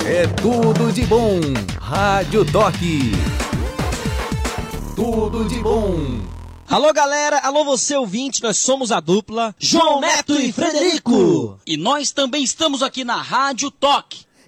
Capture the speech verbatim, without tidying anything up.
É tudo de bom. Rádio Toque. Tudo de bom. Alô, galera. Alô, você ouvinte. Nós somos a dupla João Neto e Frederico. E nós também estamos aqui na Rádio Toque.